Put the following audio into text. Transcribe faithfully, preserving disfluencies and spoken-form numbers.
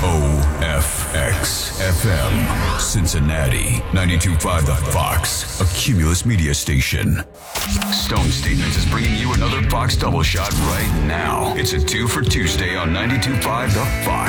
O F X F M, Cincinnati, ninety-two point five The Fox, a Cumulus media station. Stone Statements is bringing you another Fox double shot right now. It's a two for Tuesday on ninety-two point five The Fox.